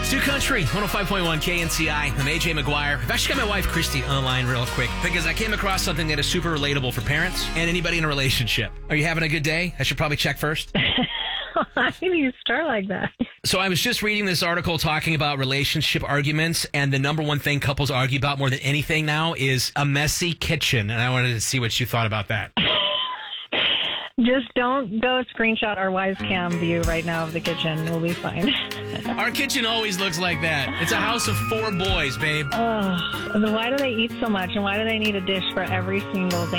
Stu Country, 105.1 KNCI. I'm AJ McGuire. I've actually got my wife, Christy, on the line real quick because I came across something that is super relatable for parents and anybody in a relationship. Are you having a good day? I should probably check first. Why do you start like that? So I was just reading this article talking about relationship arguments, and the number one thing couples argue about more than anything now is a messy kitchen. And I wanted to see what you thought about that. Just don't go screenshot our wives cam view right now of the kitchen. We'll be fine. Our kitchen always looks like that. It's a house of 4 boys, babe. Why do they eat so much, and why do they need a dish for every single thing?